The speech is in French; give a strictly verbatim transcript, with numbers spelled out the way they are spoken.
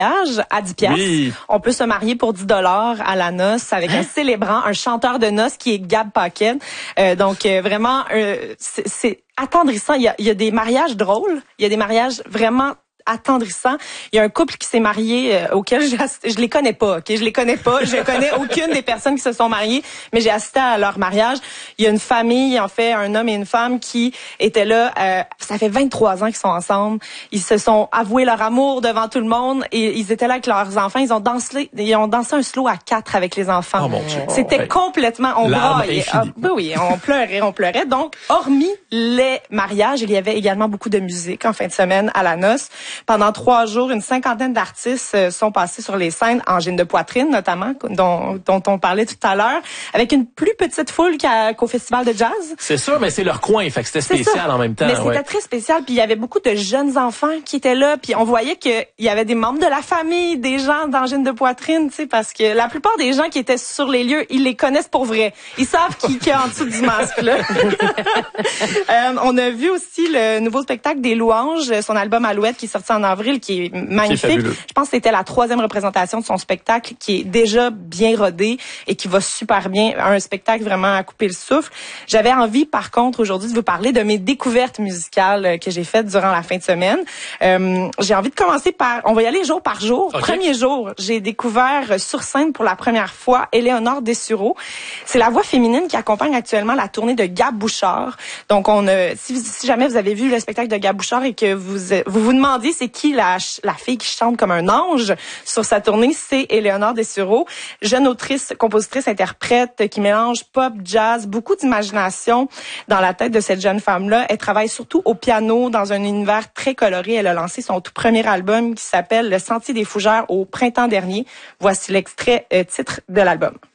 à dix piastres. Oui. On peut se marier pour dix dollars à la noce avec hein? un célébrant, un chanteur de noces qui est Gab Paquette. Euh, donc euh, vraiment, euh, c'est, c'est attendrissant. Il y a, il y a des mariages drôles, il y a des mariages vraiment attendrissant. Il y a un couple qui s'est marié euh, auquel j'ai assisté. Je les connais pas, ok? Je les connais pas. Je connais aucune des personnes qui se sont mariées, mais j'ai assisté à leur mariage. Il y a une famille, en fait, un homme et une femme qui étaient là. Euh, ça fait vingt-trois ans qu'ils sont ensemble. Ils se sont avoués leur amour devant tout le monde et ils étaient là avec leurs enfants. Ils ont dansé, ils ont dansé un slow à quatre avec les enfants. Oh mon Dieu. C'était ouais. complètement, on braillait. Ah, ben oui, on pleurait, on pleurait. Donc, hormis les mariages, il y avait également beaucoup de musique en fin de semaine à la noce. Pendant trois jours, une cinquantaine d'artistes sont passés sur les scènes, Angine de poitrine notamment, dont, dont on parlait tout à l'heure, avec une plus petite foule qu'à, qu'au Festival de jazz. C'est sûr, mais c'est leur coin, fait que c'était spécial en même temps. Mais c'était ouais. très spécial, puis il y avait beaucoup de jeunes enfants qui étaient là, puis on voyait qu'il y avait des membres de la famille, des gens d'Angine de poitrine, tu sais, parce que la plupart des gens qui étaient sur les lieux, ils les connaissent pour vrai. Ils savent qui qui est en dessous du masque, là. euh, on a vu aussi le nouveau spectacle des Louanges, son album Alouette qui est sorti en avril, qui est magnifique. Je pense que c'était la troisième représentation de son spectacle qui est déjà bien rodé et qui va super bien. Un spectacle vraiment à couper le souffle. J'avais envie, par contre, aujourd'hui de vous parler de mes découvertes musicales que j'ai faites durant la fin de semaine. Euh, j'ai envie de commencer par... On va y aller jour par jour. Okay. Premier jour, j'ai découvert sur scène pour la première fois Éléonore Dessureau. C'est la voix féminine qui accompagne actuellement la tournée de Gab Bouchard. Donc, on a, si, si jamais vous avez vu le spectacle de Gab Bouchard et que vous vous, vous demandiez c'est qui la, la fille qui chante comme un ange sur sa tournée, c'est Éléonore Dessureau, jeune autrice, compositrice, interprète qui mélange pop, jazz, beaucoup d'imagination dans la tête de cette jeune femme-là. Elle travaille surtout au piano dans un univers très coloré. Elle a lancé son tout premier album qui s'appelle Le Sentier des Fougères au printemps dernier. Voici l'extrait euh, titre de l'album.